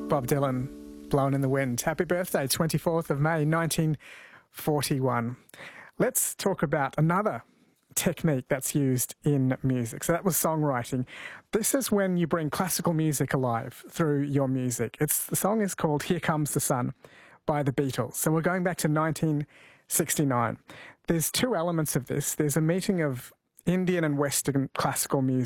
Bob Dylan, Blowin' in the Wind. Happy birthday, 24th of May, 1941. Let's talk about another technique that's used in music. So that was songwriting. This is when you bring classical music alive through your music. The song is called Here Comes the Sun by the Beatles. So we're going back to 1969. There's two elements of this. There's a meeting of Indian and Western classical music.